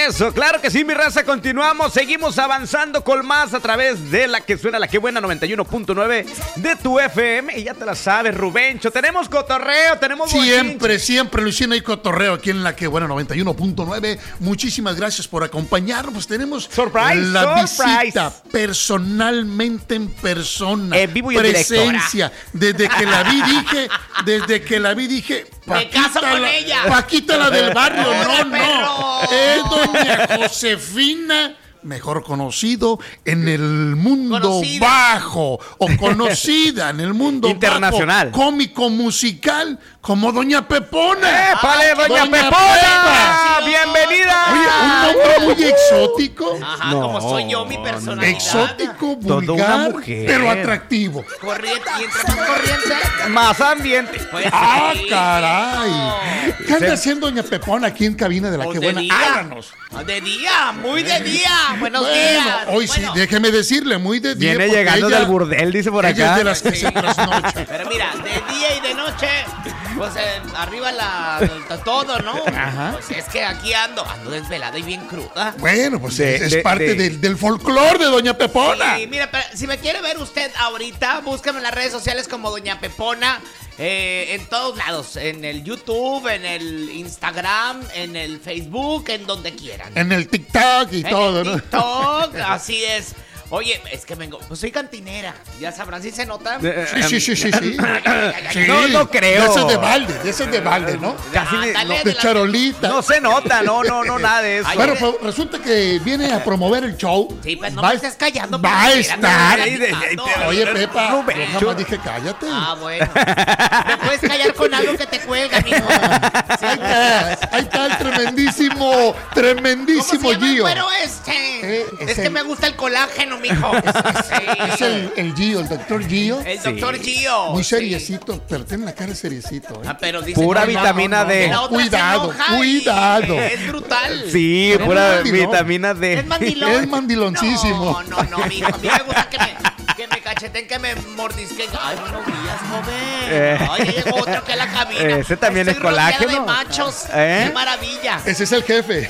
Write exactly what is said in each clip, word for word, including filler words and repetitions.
Eso, claro que sí, mi raza, continuamos, seguimos avanzando con más a través de la que suena la que buena noventa y uno punto nueve de tu F M, y ya te la sabes, Rubencho, tenemos cotorreo, tenemos Siempre, bochinche. siempre, Luciano, hay cotorreo aquí en la que buena noventa y uno punto nueve. Muchísimas gracias por acompañarnos, pues tenemos Surprise, la surprise. visita personalmente en persona, En vivo y en presencia, desde que la vi dije, desde que la vi dije, Me caso con la, ella. Paquita la del barrio, no, no, perro! es doña Josefina, mejor conocido en el mundo Conocida. bajo, o conocida en el mundo Internacional. bajo, cómico musical, como Doña Pepona. ¡Épale, doña, Doña Pepona! Pepa. ¡Bienvenida! Oye, un nombre muy exótico, Ajá, No, como soy yo, mi personalidad. exótico, Toda una vulgar, mujer. pero atractivo. Corriente, y entre más corriente, Más ambiente. pues ¡Ah, sí. caray! ¿Qué anda Se- haciendo Doña Pepona aquí en cabina de la Pues que de buena? día. Háganos. De día, muy de día. Buenos Bueno, días. hoy Bueno, sí, déjeme decirle, muy de día. Viene porque llegando ella- del burdel, dice por ella es acá. de las que Sí. se trasnocha. Pero mira, de día y de noche, pues eh, arriba la, todo, ¿no? Ajá. Pues es que aquí ando, ando desvelada y bien cruda. Bueno, pues De- es, es de- parte de- del, del folclore de Doña Pepona. Y mira, pero si me quiere ver usted ahorita, búsqueme en las redes sociales como Doña Pepona. Eh, en todos lados, en el YouTube, en el Instagram, en el Facebook, en donde quieran. En el TikTok y En todo, el ¿no? TikTok, así es. Oye, es que vengo, pues soy cantinera, ya sabrán si se nota. Eh, Sí, sí, sí, sí, sí. Sí. No, no creo. De ese de balde, de ese de balde, ¿no? Casi de- Ándale, De de la- charolita. No se nota, no, no, no, nada de eso. Ay, Bueno, de- pues resulta que viene a promover el show. Sí, pues no Va- me estés callando. Va a porque estar. mira, me estás platicando. Oye, Pepa, Rubén, yo jamás dije cállate. Ah, bueno. Me puedes callar con algo que te cuelga, mijo. Sí. Ahí está, ahí está el tremendísimo, tremendísimo ¿Cómo se llama el Gio. güero este? Eh, es es que el- me gusta el colágeno, mijo. Sí. Es el, el Gio, el doctor Gio. El Sí. doctor Gio. Muy sí. seriecito, pero tiene la cara seriecito. ¿eh? Ah, pero dice, Pura no, no, vitamina no, no, D. la otra se Cuidado, enoja y cuidado. Es brutal. Sí, Pero pura mandilón. vitamina Es D. mandilón. Es mandiloncísimo. No, no, no, mijo. A mí me gusta que me, que me cacheten, que me mordisquen. Ay, buenos días, joven. Eh. Ay, ya llegó otro que a la cabina. Ese también Estoy es colágeno. rodeada de machos. ¿Eh? Qué maravilla. Ese es el jefe.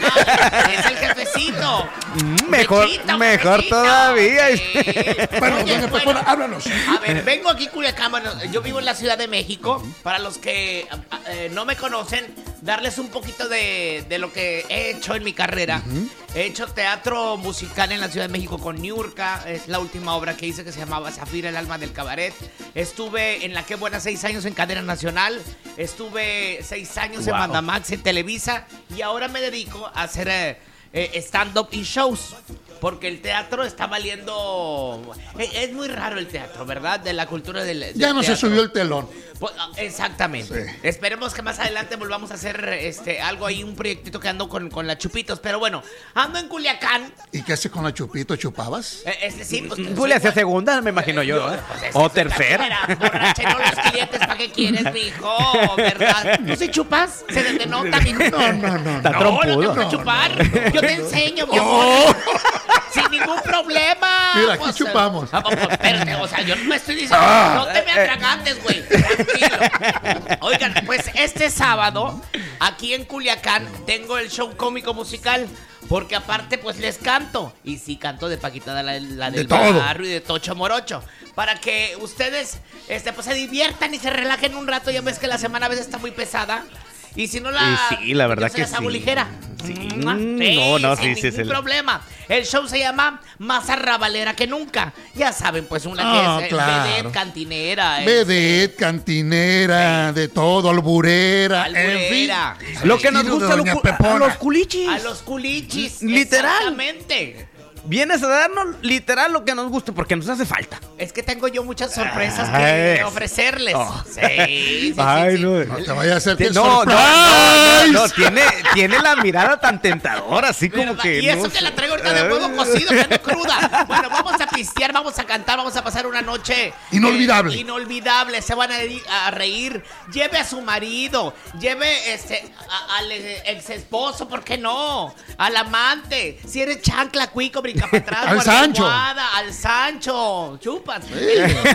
Ay, es el jefecito. Mm, mejor, Bechito, mejor bechito. todavía. Sí. Bueno, Oye, doña bueno, Pepona, háblanos. a ver, vengo aquí Culiacán, bueno, yo vivo en la Ciudad de México. Para los que eh, no me conocen, darles un poquito de, de lo que he hecho en mi carrera. He hecho teatro musical en la Ciudad de México con Niurka, es la última obra que hice que se llamaba Zafira, el alma del cabaret. Estuve en La Qué Buena seis años en Cadena Nacional, estuve seis años en Wow. Bandamax, en Televisa, y ahora me dedico a hacer eh, eh, stand-up y shows. Porque el teatro está valiendo... Es, es muy raro el teatro, ¿verdad? De la cultura del, del Ya no se teatro. subió el telón. Pues, ah, exactamente. Sí. Esperemos que más adelante volvamos a hacer este algo ahí, un proyectito que ando con, con la Chupitos. Pero bueno, ando en Culiacán. ¿Y qué hace con la Chupito? ¿Chupabas? Eh, es decir, pues, Pues le hacía segunda, me imagino yo. ¿eh? pues, es O que tercera. fuera, borrachero los clientes, ¿para qué quieres, mijo? ¿Verdad? ¿No se chupas? Se denota, mijo. No, no, no. Está no. trompudo. No, no, No, chupar. Yo te enseño, mi amor. Oh, Sin ningún problema. Mira, aquí Pues, chupamos. ah, pues, espérate, o sea, yo no me estoy diciendo, Ah. no te me atragantes, güey. Tranquilo. Oigan, pues este sábado, aquí en Culiacán, tengo el show cómico musical. Porque aparte, pues les canto. Y sí, canto de Paquita, la, la del De todo. barrio y de Tocho Morocho. Para que ustedes este, pues, se diviertan y se relajen un rato. Ya ves que la semana a veces está muy pesada. Y si no la... Y sí, la verdad yo se que las hago sí. ligera. Sí. Mua. No, no, sin sí, sí, ningún sí. problema. El show se llama Más arrabalera que nunca. Ya saben, pues una Ah, que es eh, claro. vedette, cantinera. es, vedette, cantinera, de todo, alburera, en fin. alburera. Lo que nos Estilo de gusta a, Doña lo- Pepona. a los culichis. A los culichis. Literal. Exactamente. Vienes a darnos literal lo que nos gusta porque nos hace falta. Es que tengo yo muchas sorpresas Ay. que ofrecerles. Oh. Sí, sí, sí, Ay, sí. no. No te vaya a hacer que No, no, no, no, surprise. no, tiene, tiene la mirada tan tentadora, así como ¿Verdad? que. Y eso no que sé. la traigo ahorita de huevo cocido, que ando cruda. Bueno, vamos a pistear, vamos a cantar, vamos a pasar una noche Inolvidable. eh, inolvidable. Se van a, ir- a reír. Lleve a su marido, lleve este a- al ex esposo, ¿por qué no? Al amante. Si eres chancla, cuico, brinca para atrás. Al guarda Sancho. almohada, al Sancho. Chupas. O sea,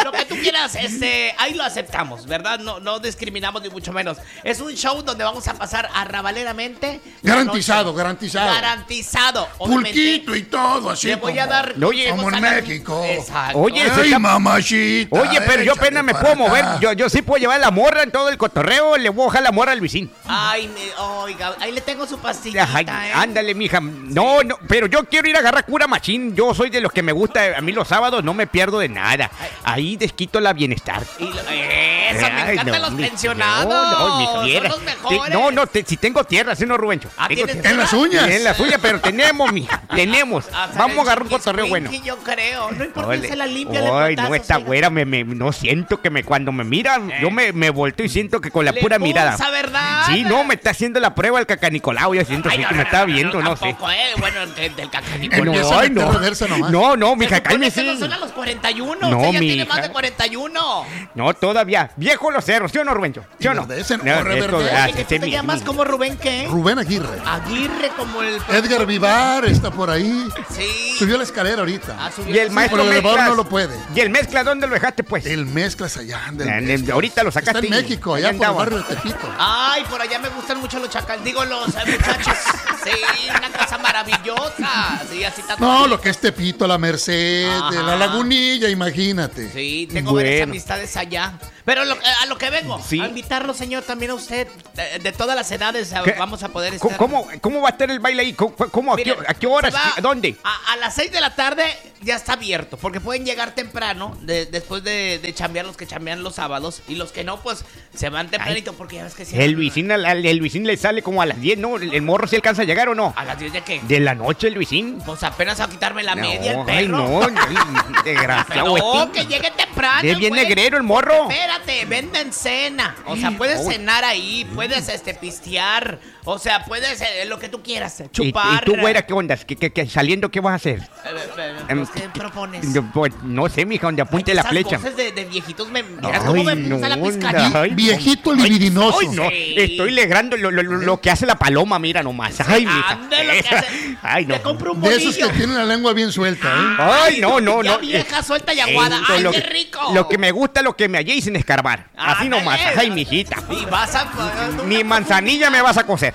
lo que tú quieras, este, ahí lo aceptamos, ¿verdad? No, no discriminamos ni mucho menos. Es un show donde vamos a pasar arrabaleramente. Garantizado, garantizado. Garantizado. Pulquito y todo, así. Le voy como, a dar. Oye, como en México. Exacto. Oye, Ay, se está- mamachita. Oye, pero yo échale apenas me para puedo acá. mover. Yo, yo sí puedo llevar la morra en todo el cotorreo. Le voy a bajar la morra al Luisín. Ay, me, oiga, ahí le tengo su pastillita, Ay, ¿eh? ándale, mija. No, no, pero yo quiero ir a agarrar cura machín. Yo soy de los que me gusta. A mí los sábados no me pierdo de nada. Ahí desquito la bienestar. Y lo- eso, me Ay, encantan no, los mi- pensionados. No, no, mi Son Javiera. los mejores. No, no, te- si tengo tierra, si no, Rubencho. Ah, Tengo ¿tienes tierra. En las uñas. En la suya, pero tenemos, mija. Tenemos. Hasta Vamos a el agarrar un cotorreo bueno. chiquiscuinqui, yo creo. No importa Ole. si se la limpia Ay, de no, esta güera me, me- no siento que me cuando me miran, yo me, me volteo y siento que con la Le pura gusta, mirada. ¿verdad? Sí, no, me está haciendo la prueba el cacanicolao, yo siento Ay, sí no, que no, me no, está no, viendo, no, sé. tampoco, eh. Bueno, del, del Eh, cacanicolao. No, Empieza a ay, meter no. reversa nomás. No, no, mija, Se supone que cálmese. no son a los cuarenta y uno. No, Usted ya tiene mija. más de cuarenta y uno. No, todavía. Viejo los cerros, ¿sí o no, Rubencho? ¿Sí o no? Reverdecen, No, o esto- reverdecen. ah, Oye, que este tú te mi- llamas mi- como Rubén, ¿qué? Rubén Aguirre. Aguirre, como el... Edgar Vivar está por ahí. Sí. Subió la escalera ahorita. Ah, subió Y el la- maestro Pero el elevador Mezclas. no lo puede. ¿Y el mezcla dónde lo dejaste, pues? El mezclas allá. anda el En- en- Mezclas. ahorita lo sacaste Está en y- México, ahí allá por el andaba. barrio de Tepito. Ay, por allá me gustan mucho los chacal. Digo, los eh, muchachos. Sí, una cosa maravillosa. Sí, así está No, todo. lo que es Tepito, la Merced, Ajá. la Lagunilla, imagínate. Sí, tengo Bueno. varias amistades allá. Pero lo- a lo que vengo, Sí. a invitarlo, señor, también a usted, de, de todas las edades, a- ¿Qué? vamos a poder estar. ¿Cómo, cómo, cómo va a estar el baile ahí? ¿Cómo, cómo- a, qué, Miren, a qué horas? se va- ¿Qué- ¿Dónde? A, a las seis de la tarde ya está abierto, porque pueden llegar temprano, de- después de, de chambear los que chambean los sábados, y los que no, pues se van tempranito, porque ya ves que se El Luisín, al- al- el Luisín le sale como a las diez, ¿no? ¿El, el morro sí alcanza a llegar o no? ¿A las diez de qué? ¿De la noche el Luisín? Pues apenas a quitarme la No, media, el perro. ay, no, no, desgraciado. No, este. que llegue temprano. Es bien güey. negrero el morro. Espérate, venden cena. O sea, puedes Oh. cenar ahí, puedes este pistear. O sea, puedes eh, lo que tú quieras, ¿Y, y chupar. tú, güera, qué onda? ¿Qué, qué, qué- saliendo qué vas a hacer? Eh, eh, Em, pues, ¿qué propones? Yo, pues, no sé, mija, donde apunte Ay, la esas flecha. voces de, de viejitos me. Ay, Miras cómo me pulsa la no, pizcarita. ay, Viejito no. libidinoso. Ay, no, Sí. estoy legrando lo, lo- lo- lo que hace la paloma, mira nomás. Ay, mija. Ande lo que Esa- hace. Ay, no. Le compro un De bolillo. esos que tienen la lengua bien suelta, ¿eh? Ay, no, no, ya no. vieja, Eh, suelta y aguada. esto, Ay, lo qué que- rico. Lo que me gusta, lo que me hallé y sin escarbar. Así Ándale. nomás. Ay, mijita. Y vas a. Ni manzanilla me vas a coser.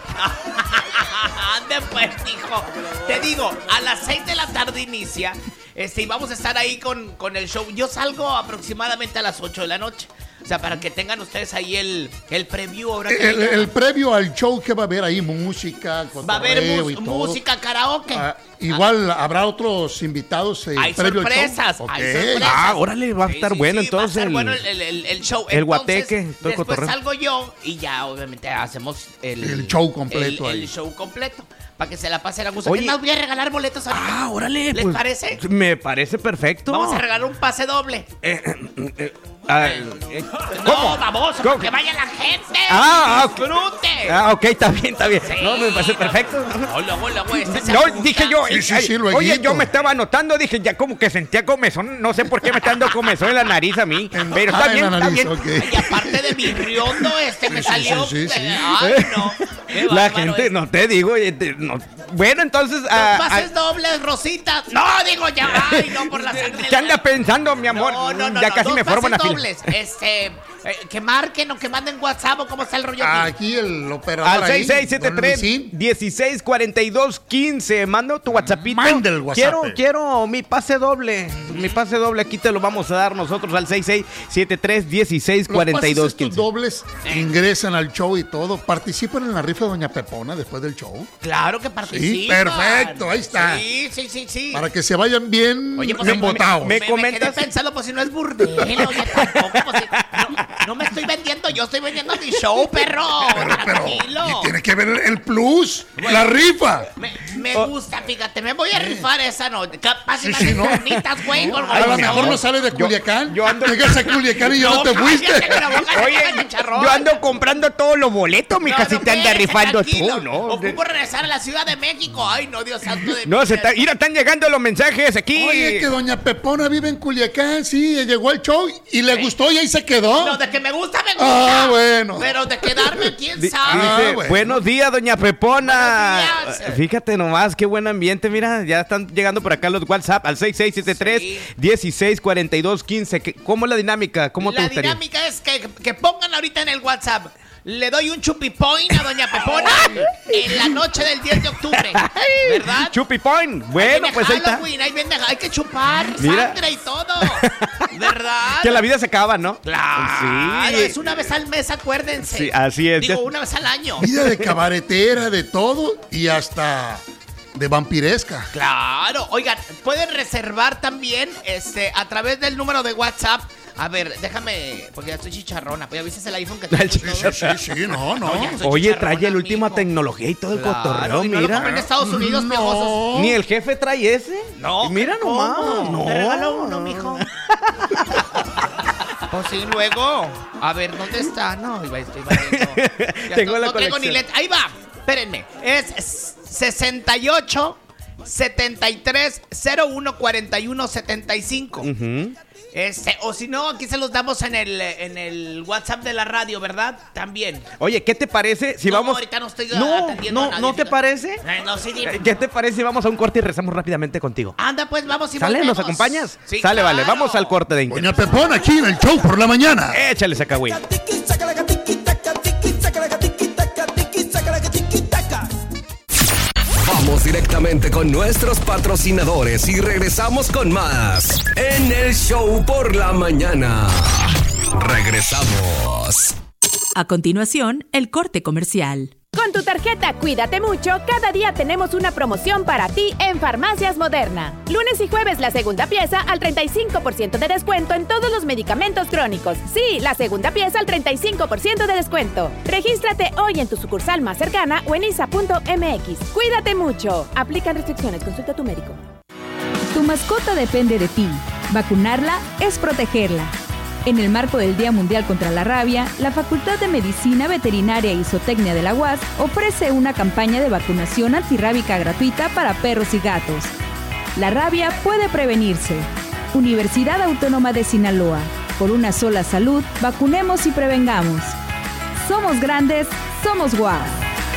Ande pues, hijo. Te digo, a las seis de la tarde inicia. Este, y vamos a estar ahí con, con el show. Yo salgo aproximadamente a las ocho de la noche. O sea, para que tengan ustedes ahí el, el preview. Ahora que El, venga. el previo al show que va a haber ahí, música, Va a haber cotorreo mus- y todo. música, karaoke. Ah, igual habrá otros invitados eh, Hay previo sorpresas, al show. hay Ok. sorpresas. Ah, órale, va a Sí, estar sí, bueno sí, entonces. Va a estar el- bueno el, el- el show. el Entonces, guateque, todo el después cotorreo. salgo yo y ya obviamente hacemos el, El show completo El, ahí. el show completo. Para que se la pasen a gusto. Oye. ¿Qué más voy a regalar boletos ahorita? Ah, órale. ¿Les pues, parece? Me parece perfecto. Vamos a regalar un pase doble. Ah, eh, No, ¿cómo? vamos, ¿Cómo? que vaya la gente. Ah, ok. Disfrute. Ah, ok, está bien, está bien. Sí, No, me parece no. perfecto. Hola, hola, güey. este se No, apunta. dije yo, Sí, sí, ay, sí, lueguito. oye, yo me estaba anotando, dije, ya como que sentía comezón, no sé por qué me está dando comezón en la nariz a mí, pero está Ah, en bien, la está nariz, bien. ok. Y aparte de mi riondo, este me Sí, sí, salió. sí, sí, sí. eh, Ay, no. Qué La bárbaro gente, es. no te digo, eh, te- no. Bueno, entonces, ah, Los pases ah, dobles, Rosita. No, digo ya. Ay, no, por la sangre. ¿qué anda pensando, mi amor? No, no, no, ya no, casi dos me formo pases una fila. dobles. Este, eh, que marquen o que manden WhatsApp o cómo está el rollo. aquí. Aquí el operador. Al ahí, seis seis siete don tres, Luisín. dieciséis cuarenta y dos, quince. Mando tu WhatsAppito. Manda el WhatsApp. Quiero, quiero mi pase doble. Mi pase doble aquí te lo vamos a dar nosotros al seis seis siete tres, dieciséis Los cuarenta y pases dos, estos quince. dobles ingresan al show y todo. Participan en la rifa de Doña Pepona después del show. Claro que participan. perfecto, ahí está. Sí, sí, sí, sí. Para que se vayan bien, Oye, pues bien me- botados. me- Me, me comentas? quedé pensando, pues si no es burdel, oye, tampoco, pues, si- no, no me estoy vendiendo, yo estoy vendiendo mi show, perro. Pero, pero, Tranquilo. y tiene que ver el, el plus, la rifa. Me, me gusta, fíjate, me voy a rifar esa noche. Capaz Sí, y sí, ¿no? bonitas, güey. con A lo con- mejor no sale de Yo- Culiacán. yo ando- Llegas a Culiacán y ya no, te fuiste. cállate con la boca, Oye, cállate, chicharrón. yo ando comprando todos los boletos, No, mija, si no, te anda espérese, rifando tranquilo. tú, ¿no? Ocupo regresar a la Ciudad de México. Ay, no, Dios santo de No, mi se vida. está, mira, están llegando los mensajes aquí. Oye, que Doña Pepona vive en Culiacán, sí, llegó al show y le gustó y ahí se quedó. No, de que me gusta, me Ah, bueno. Pero de quedarme, quién Di- sabe. dice, Ah, bueno. buenos días, doña Pepona. Buenos días. Fíjate nomás, qué buen ambiente. Mira, ya están llegando por acá los WhatsApp al seis seis siete tres, Sí. dieciséis cuarenta y dos, quince. ¿Qué- ¿Cómo es la dinámica? ¿Cómo te La gustaría? dinámica es que, que pongan ahorita en el WhatsApp. Le doy un chupipoint a doña Pepona en la noche del diez de octubre. ¿Verdad? Chupi Point. Ahí Bueno, viene pues ahí está. Halloween, ahí viene, hay que chupar Mira. sangre y todo. ¿Verdad? Que la vida se acaba, ¿no? Claro, Sí. es una vez al mes, acuérdense. Sí, así es. Digo, Ya- una vez al año. Vida de cabaretera, de todo y hasta de vampiresca. Claro. Oigan, pueden reservar también este, a través del número de WhatsApp. A ver, déjame, porque ya estoy chicharrona. Pues ya viste el iPhone que tengo. y Sí, todo? sí, sí, sí, no, no. Oye, soy Oye, trae chicharrona, la última mijo. tecnología y todo el Claro, cotorreo, y no lo mira. compren en Estados Unidos, piojosos. Ni el jefe trae ese. No, Y mira ¿cómo? nomás. No. Te regalo uno, mijo. Pues sí, luego. A ver, ¿dónde está? No, iba, estoy valiendo. Ya Tengo no, la no traigo ni colección. lente. Ahí va. Espérenme. Es sesenta y ocho, setenta y tres, cero uno, cuarenta y uno, setenta y cinco. Ujú. Este, o si no, aquí se los damos en el, en el WhatsApp de la radio, ¿verdad? También. Oye, ¿qué te parece si No, vamos? ahorita no estoy no, atendiendo a no, nadie, ¿no te fíjate. parece? Eh, no, sí, dime. Eh, ¿Qué te parece si vamos a un corte y rezamos rápidamente contigo? Anda, pues vamos y ¿Sale? volvemos. ¿Nos acompañas? Sí, Sale, vale. claro. Vamos al corte de internet. Doña Pepona aquí en el show por la mañana. Échale esa güey. Vamos directamente con nuestros patrocinadores y regresamos con más en el show por la mañana. Regresamos. A continuación, el corte comercial. Con tu tarjeta Cuídate Mucho, cada día tenemos una promoción para ti en Farmacias Moderna. Lunes y jueves la segunda pieza al treinta y cinco por ciento de descuento en todos los medicamentos crónicos. Sí, la segunda pieza al treinta y cinco por ciento de descuento. Regístrate hoy en tu sucursal más cercana o en isa punto m x. Cuídate Mucho. Aplican restricciones. Consulta a tu médico. Tu mascota depende de ti. Vacunarla es protegerla. En el marco del Día Mundial contra la Rabia, la Facultad de Medicina Veterinaria y Zootecnia de la U A S ofrece una campaña de vacunación antirrábica gratuita para perros y gatos. La rabia puede prevenirse. Universidad Autónoma de Sinaloa. Por una sola salud, vacunemos y prevengamos. Somos grandes, somos U A S.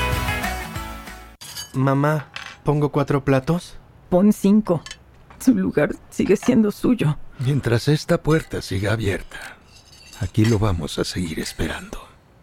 Mamá, ¿pongo cuatro platos? Pon cinco. Su lugar sigue siendo suyo. Mientras esta puerta siga abierta, aquí lo vamos a seguir esperando.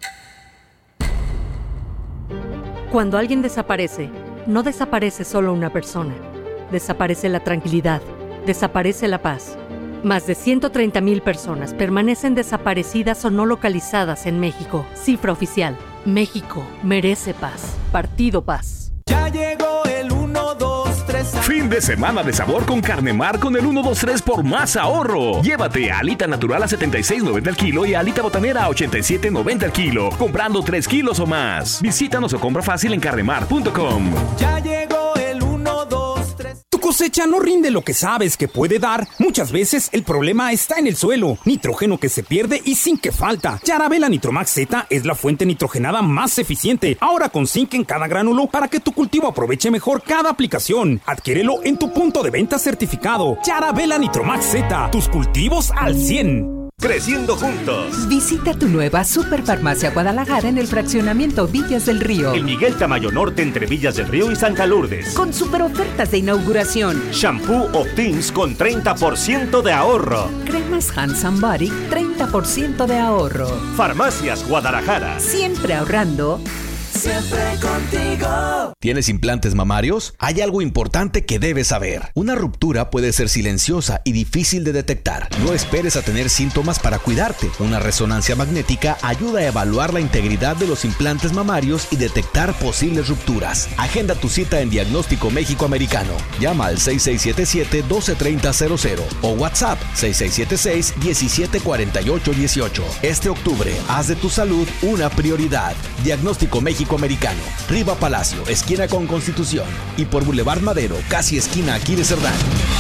Cuando alguien desaparece, no desaparece solo una persona. Desaparece la tranquilidad, desaparece la paz. Más de ciento treinta mil personas permanecen desaparecidas o no localizadas en México. Cifra oficial. México merece paz. Partido Paz. Ya llegó el uno, dos, tres. Fin de semana de sabor con Carnemar con el uno, dos, tres por más ahorro. Llévate alita natural a setenta y seis noventa al kilo y alita botanera a ochenta y siete noventa al kilo. Comprando tres kilos o más. Visítanos o compra fácil en carnemar punto com. Ya llegó el uno, dos, tres. Tu cosecha no rinde lo que sabes que puede dar. Muchas veces el problema está en el suelo. Nitrógeno que se pierde y zinc que falta. Yarabela Nitromax Z es la fuente nitrogenada más eficiente. Ahora con zinc en cada gránulo para que tu cultivo aproveche mejor cada aplicación. Adquiérelo en tu punto de venta certificado. Yarabela Nitromax Z. Tus cultivos al cien. Creciendo juntos. Visita tu nueva Superfarmacia Guadalajara en el fraccionamiento Villas del Río. En Miguel Tamayo Norte entre Villas del Río y Santa Lourdes. Con super ofertas de inauguración. Shampoo Optins con treinta por ciento de ahorro. Cremas Hands Body, treinta por ciento de ahorro. Farmacias Guadalajara. Siempre ahorrando. Siempre contigo. ¿Tienes implantes mamarios? Hay algo importante que debes saber. Una ruptura puede ser silenciosa y difícil de detectar. No esperes a tener síntomas para cuidarte. Una resonancia magnética ayuda a evaluar la integridad de los implantes mamarios y detectar posibles rupturas. Agenda tu cita en Diagnóstico México Americano. Llama al seis seis siete siete, uno dos tres cero cero cero o WhatsApp seis seis siete seis, uno siete cuatro ocho uno ocho. Este octubre, haz de tu salud una prioridad. Diagnóstico México Americano, Riva Palacio, esquina con Constitución, y por Boulevard Madero, casi esquina Aquiles Cerdán.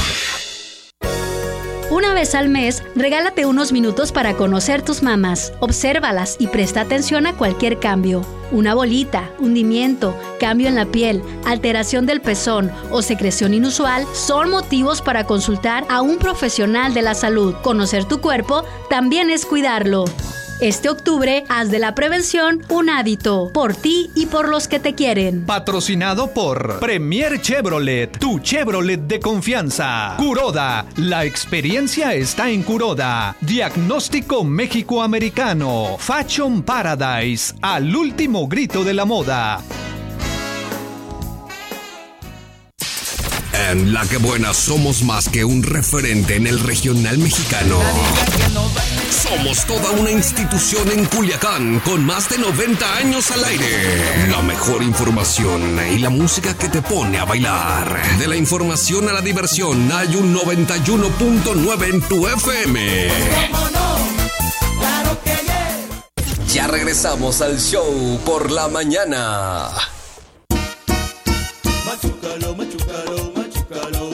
Una vez al mes, regálate unos minutos para conocer tus mamas. Obsérvalas y presta atención a cualquier cambio. Una bolita, hundimiento, cambio en la piel, alteración del pezón o secreción inusual son motivos para consultar a un profesional de la salud. Conocer tu cuerpo también es cuidarlo. Este octubre, haz de la prevención un hábito, por ti y por los que te quieren. Patrocinado por Premier Chevrolet, tu Chevrolet de confianza. Kuroda, la experiencia está en Kuroda. Diagnóstico México-Americano. Fashion Paradise, al último grito de la moda. En La Que Buena somos más que un referente en el regional mexicano. Somos toda una institución en Culiacán con más de noventa años al aire. La mejor información y la música que te pone a bailar. De la información a la diversión hay un noventa y uno punto nueve en tu F M. Ya regresamos al show por la mañana. Machucalo, machucalo, machucalo.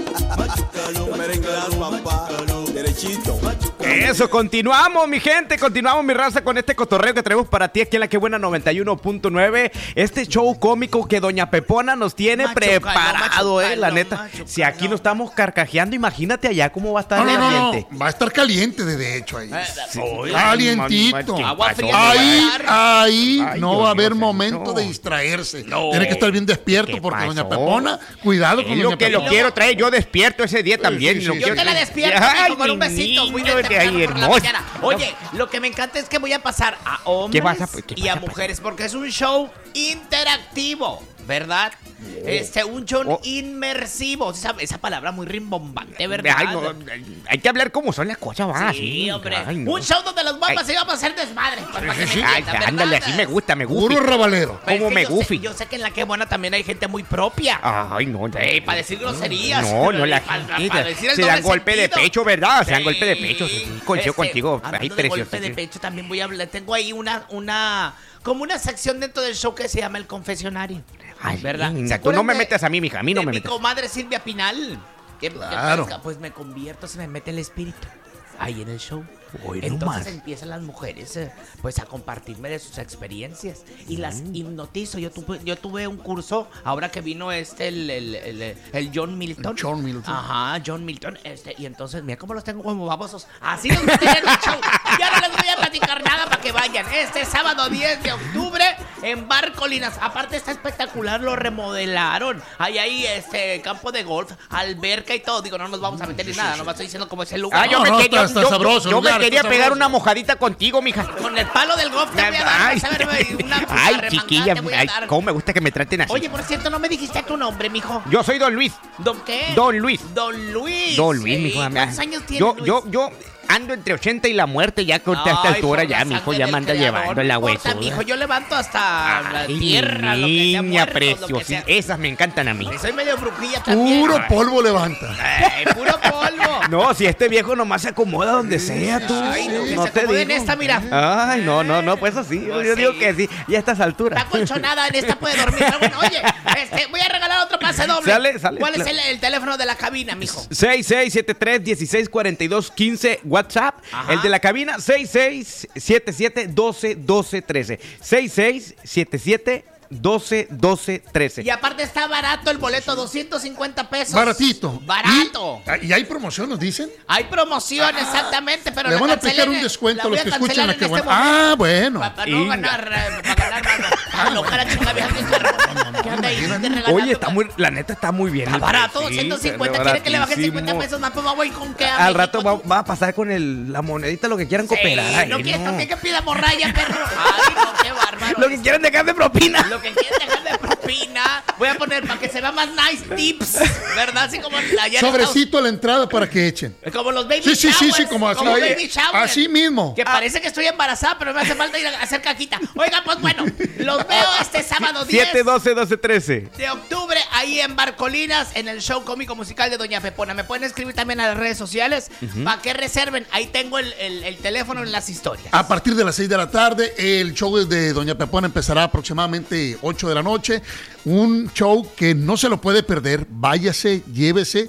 Machucalo, merengue, papá. Derechito. Eso, continuamos, mi gente, continuamos, mi raza, con este cotorreo que traemos para ti aquí en La Que Buena noventa y uno punto nueve. Este show cómico que Doña Pepona nos tiene machucalo, preparado, machucalo, eh, la neta. Machucalo. Si aquí nos estamos carcajeando, imagínate allá cómo va a estar no, el no, ambiente. No, va a estar caliente, de hecho, ahí. Eh, sí. Calientito. Agua fría. Ahí, ahí Ay, no Dios va a haber Dios, momento no. de distraerse. No. Tiene que estar bien despierto porque pasó? Doña Pepona, cuidado con es Doña lo que Pepona. lo quiero traer, yo despierto ese día también. Sí, sí, lo sí, Yo quiero... te la despierto, Ay, mijo, con un besito muy niño de ahí, hermoso. Oye, lo que me encanta es que voy a pasar a hombres ¿Qué vas a, qué y a vas a mujeres porque es un show interactivo, ¿verdad? Este, un show oh. inmersivo. Esa, esa palabra muy rimbombante, ¿verdad? Ay, no, hay que hablar como son las cosas, va. Sí, sí hombre. Ay, no. Un show donde los mapas se íbamos a hacer desmadre. Pues, para que Sí, me ay, entiendan, ándale, ¿verdad? así me gusta, me gusta. Puro rabalero. Pero Como es que me yo sé- gufi. Yo sé que en La Que Buena también hay gente muy propia. Ay, no. no. Sí, para decir groserías. No, no, la Para- gente para decir el se dan doble golpe de sentido. pecho, ¿verdad? Se dan Sí. golpe de pecho. Sí, coincido Este, contigo. hablando Ay, de precioso. golpe de pecho también voy a hablar. Tengo ahí una, una, como una sección dentro del show que se llama El Confesionario. Ay, ¿verdad? linda, ¿Se tú no acuerdan me de- metas a mí, mija. A mí no de me mi metas. comadre Silvia Pinal? Que, que Claro. parezca, pues me convierto, se me mete el espíritu ahí en el show. Hoy no Entonces más. empiezan las mujeres eh, pues a compartirme de sus experiencias y las hipnotizo. Yo tuve, yo tuve un curso ahora que vino este el, el, el, el John Milton. John Milton. Ajá, John Milton. Este, y entonces, mira cómo los tengo como babosos. Así los metí en el show. Ya no les voy a platicar nada para que vayan. Este sábado diez de octubre en Bar Colinas. Aparte está espectacular, lo remodelaron. Hay ahí este campo de golf, alberca y todo. Digo, no nos vamos a meter ni nada, nomás estoy diciendo cómo es el lugar. Ah, yo No, me no, quería, está- está yo- sabroso yo el lugar, me quería está pegar sabroso. una mojadita contigo, mija. Con el palo del golf te voy a dar. Ay, vas a ver, güey, una ay, remangada chiquilla, te voy a ay, dar. cómo me gusta que me traten así. Oye, por cierto, no me dijiste tu nombre, mijo. Yo soy Don Luis. ¿Don qué? Don Luis. Don Luis. Don Luis, Sí, mijo. ¿Cuántos años tiene Yo, Luis? yo, yo ando entre ochenta y la muerte ya con esta Ay, altura por ya, la mijo, sangre ya del me anda creador, llevando la no importa, huesuda. mijo, yo levanto hasta la Ay, tierra, lo que sea niña muerto, lo que preciosa. sea. Esas me encantan a mí. Soy medio brujilla también. Puro Ay. polvo levanta. Ay, puro polvo. No, si este viejo nomás se acomoda donde sea, tú. Ay, no, que no se te acomode digo. en esta, mira. Ay, no, no, no, pues así. Yo, Pues yo digo sí. que sí. Y a estas alturas. Está colchonada, en esta puede dormir. Pero bueno, oye, este, voy a regalar otro pase doble. Sale, sale, ¿Cuál claro. es el, el teléfono de la cabina, mijo? seis seis siete tres, uno seis cuatro dos, uno cinco WhatsApp. Ajá. El de la cabina seis seis siete siete, uno dos, uno dos, uno tres. seis seis siete siete, uno dos, uno dos, uno tres. Y aparte está barato el boleto, doscientos cincuenta pesos. Baratito. Barato. ¿Y, y hay promoción, nos dicen? Hay promoción, exactamente, pero Le la van a cancelé aplicar en un el- descuento la a voy los que cancelar escuchan La en Que este Buena. momento. Ah, bueno. Para no Inga. ganar, eh, para ganar más. Ah, no, cara, chinga, vieja, que perro. ¿Qué anda ahí? De regalando, Oye, está muy, la neta está muy bien. Está el barato, precio, sí, doscientos cincuenta. ¿Quiere que le baje cincuenta pesos más? Pues voy con qué. a Al México, rato va, tú? va a pasar con el, la monedita, lo que quieran Sí, cooperar. ahí, no quieres no. también que pida morralla, perro. Ay, no, qué bárbaro. Lo que quieran dejar de propina. Lo que quieren dejar de propina. Voy a poner para que se vea más nice tips, ¿verdad? Así como allá en Sobrecito a la entrada para que echen. Estados- como los baby Sí, sí, sí, showers, sí, como así. como Oye, baby showers. así mismo. Que parece que estoy embarazada, pero me hace falta ir a hacer caquita. Oiga, pues bueno, los veo este sábado diez siete doce, doce trece. de octubre ahí en Barcolinas, en el show cómico musical de Doña Pepona. Me pueden escribir también a las redes sociales para que reserven. Ahí tengo el, el- el teléfono en las historias. A partir de las seis de la tarde, el show de Doña Pepona empezará aproximadamente ocho de la noche. Un show que no se lo puede perder. Váyase, llévese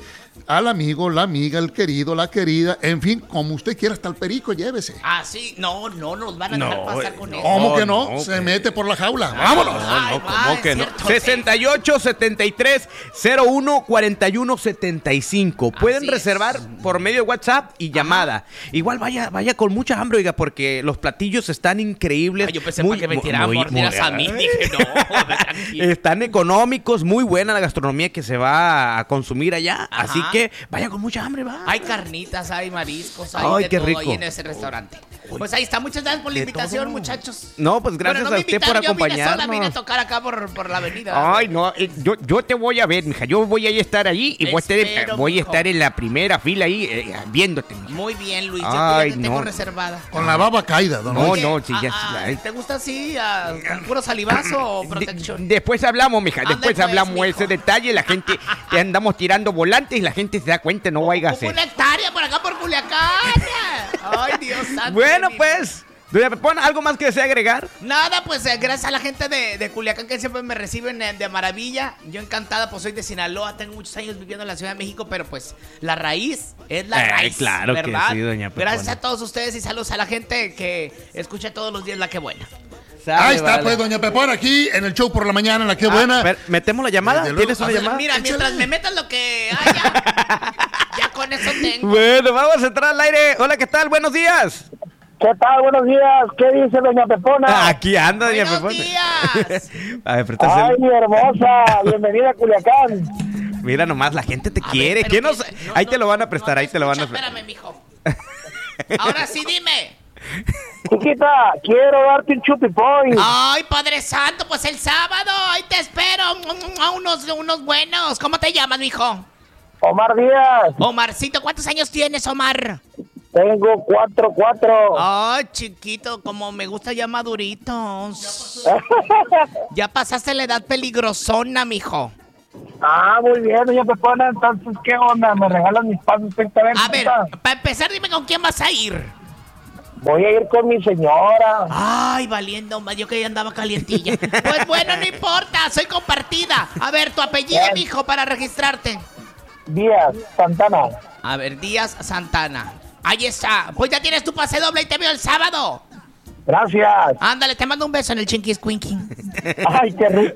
al amigo, la amiga, el querido, la querida, en fin, como usted quiera, hasta el perico, llévese. Ah, sí, no, no nos van a dejar No, pasar con no. eso. ¿Cómo que no? no, Se que- mete por la jaula. ¡Vámonos! No, Ay, no, va, ¿cómo es que no? cierto, sesenta y ocho, setenta y tres, cero uno, cuarenta y uno, setenta y cinco. Pueden Así es. reservar por medio de WhatsApp y llamada. Igual vaya vaya con mucha hambre, oiga, porque los platillos están increíbles. Ay, yo pensé para que me tiraran muy- mordidas muy- a mí. Dije, no, tranquilo. Están económicos, muy buena la gastronomía que se va a consumir allá. Ajá. Así que vaya con mucha hambre, va. Hay carnitas, hay mariscos, hay Ay, de qué todo rico. ahí en ese restaurante. Pues ahí está, muchas gracias por la De invitación, todo. muchachos. No, pues gracias Bueno, no a me usted por invitaron, yo vine sola, acompañarnos. vine a tocar acá por, por la avenida. Ay, no, eh, yo, yo te voy a ver, mija. Yo voy a estar allí y voy a estar, Espero, voy a mijo. estar en la primera fila ahí eh, viéndote, mija. Muy bien, Luis, yo Ay, ya te tengo no. reservada. Con la baba caída, don No, Luis. no, sí, ya. Ah, ah, ay. ¿Te gusta así, ah, con puro salivazo o protección? Después hablamos, mija. Ande, Después pues, hablamos mijo. ese detalle. La gente, te andamos tirando volantes y la gente se da cuenta, no vaya a Como hacer. una hectárea por acá por Culiacán. Ay, Dios santo. Bueno, de mi- pues, doña Pepona, ¿algo más que desea agregar? Nada, pues eh, gracias a la gente de, de Culiacán que siempre me reciben eh, de maravilla. Yo encantada, pues soy de Sinaloa, tengo muchos años viviendo en la Ciudad de México, pero pues la raíz es la Eh, raíz. claro que ¿verdad? sí, doña Pepona. Gracias a todos ustedes y saludos a la gente que escucha todos los días La Que Buena. Ahí está, pues, doña Pepona, aquí en el show por la mañana, en la que buena. A ver, ¿metemos la llamada? Desde ¿Tienes luego. una A ver, llamada? Mira, mientras me metan lo que haya, ya con eso tengo. Bueno, vamos a entrar al aire. Hola, ¿qué tal? Buenos días. ¿Qué tal? Buenos días. ¿Qué dice doña Pepona? Aquí anda, doña Buenos Pepona. días. A ver, préstase Ay, el- mi hermosa. Bienvenida a Culiacán. Mira nomás, la gente te A quiere. ver, pero ¿Quién que- nos- no, Ahí no, te lo van a prestar, no ahí te lo van a escucha, prestar. Espérame, mijo. Ahora sí, dime. Chiquita, quiero darte un chupipoy. Ay, Padre Santo, pues el sábado, ahí te espero. A unos, unos buenos. ¿Cómo te llamas, mijo? Omar Díaz. Omarcito, ¿cuántos años tienes, Omar? Tengo cuatro, cuatro. Ay, chiquito, como me gusta ya maduritos. Ya pasaste la edad peligrosona, mijo. Ah, muy bien, doña Pepona. Entonces, ¿qué onda? ¿Me regalan mis pasos treinta veces? A ver, para empezar, dime con quién vas a ir. Voy a ir con mi señora. Ay, valiendo más, yo que ya andaba calientilla. Pues bueno, no importa, soy compartida. A ver, tu apellido, Bien. mijo, para registrarte. Díaz, Santana. A ver, Díaz Santana. Ahí está. Pues ya tienes tu pase doble y te veo el sábado. Gracias. Ándale, te mando un beso en el Chinkies Quinky. Ay, qué rico.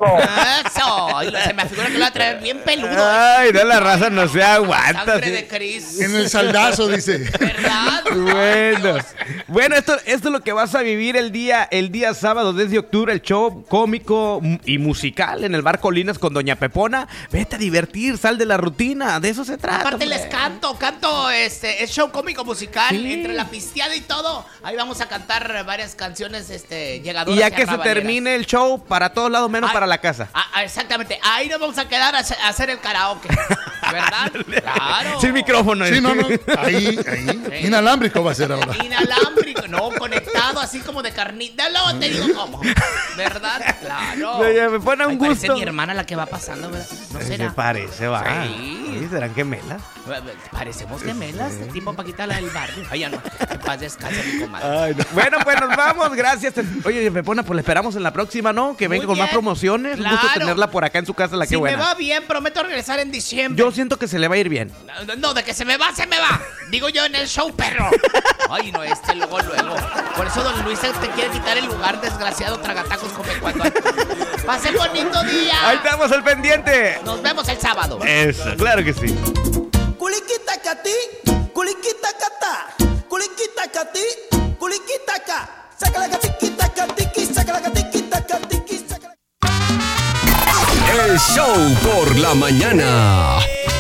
Eso. Ay, se me figura que lo va a traer bien peludo. Ay, no, la raza no se aguanta. Sangre sí. de Cris. En el saldazo, dice. ¿Verdad? Bueno, bueno, esto, esto es lo que vas a vivir el día, el día sábado desde octubre, el show cómico y musical en el Bar Colinas con Doña Pepona. Vete a divertir, sal de la rutina, de eso se trata. Aparte hombre. les canto, canto este, es show cómico musical, Sí. entre la pisteada y todo. Ahí vamos a cantar varias canciones este, llegadoras. Y ya y que se arrabaleras. termine el show, para todos lados menos Ay. para la casa. Ah, ah, exactamente, ahí nos vamos a quedar a hacer- a hacer el karaoke. ¿Verdad? Claro. Sin micrófono. Sí, no, no. Ahí, ahí. Inalámbrico va a ser ahora. Inalámbrico, no, conectado así como de carnita. Luego te digo cómo. ¿Verdad? Claro. Doña Pepona, un Ay, parece gusto. mi hermana la que va pasando, ¿verdad? ¿No Se será? parece, va. Sí. Sí, serán gemelas. Parecemos gemelas, Sí. tipo Paquita la del barrio. Ay, ya no. En paz descanse, mi comadre. Ay, no. Bueno, pues nos vamos, gracias. Oye, Pepona, pues la esperamos en la próxima, ¿no? Que venga Muy con más bien. promociones. Un gusto Claro. tenerla por acá en su casa, la Si que me buena. va bien, prometo regresar en diciembre. Yo siento que se le va a ir bien. No, no, de que se me va, se me va. Digo yo en el show, perro. Ay, no, este luego, luego. Por eso don Luis te quiere quitar el lugar, desgraciado tragatacos come cuando hay. Pase bonito día. Ahí estamos al pendiente. Nos vemos el sábado. Eso, claro que sí. Culiquita cati, culiquita cata, culiquita cati, culiquita ca. Saca la catiquita catiqui, saca la catiquita catiqui, saca la... El show por la mañana.